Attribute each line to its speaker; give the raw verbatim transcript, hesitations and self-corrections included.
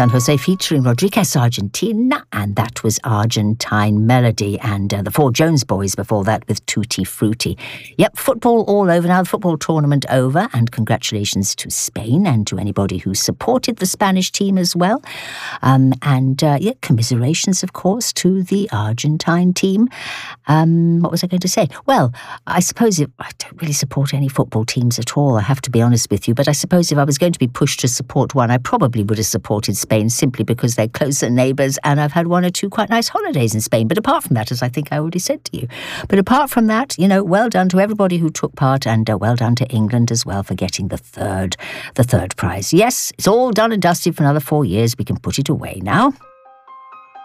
Speaker 1: San Jose featuring Rodriguez Argentina, and that was Argentine Melody, and uh, the Four Jones Boys before that with Tutti Frutti. Yep, football all over now, the football tournament over, and congratulations to Spain and to anybody who supported the Spanish team as well. Um, and uh, yeah, commiserations, of course, to the Argentine team. Um, what was I going to say? Well, I suppose if, I don't really support any football teams at all, I have to be honest with you, but I suppose if I was going to be pushed to support one, I probably would have supported Spain simply because they're closer neighbours, and I've had one or two quite nice holidays in Spain. But apart from that, as I think I already said to you, but apart from that, you know, well done to everybody who took part, and uh, well done to England as well for getting the third, the third prize. Yes, it's all done and dusted for another four years. We can put it away now.